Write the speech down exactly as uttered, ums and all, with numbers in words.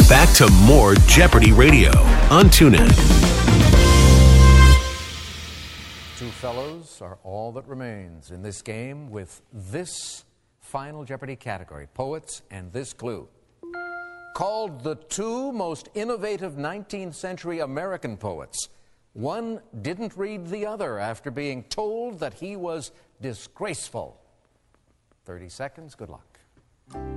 back to more Jeopardy Radio on TuneIn. Two fellows are all that remains in this game with this final Jeopardy category, poets, and this clue. Called the two most innovative nineteenth century American poets, one didn't read the other after being told that he was disgraceful. thirty seconds, good luck.